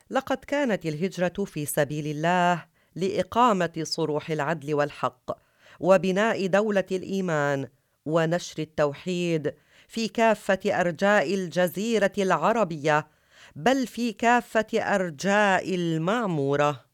لقد كانت الهجرة في سبيل الله لإقامة صروح العدل والحق، وبناء دولة الإيمان، ونشر التوحيد في كافة أرجاء الجزيرة العربية، بل في كافة أرجاء المعمورة.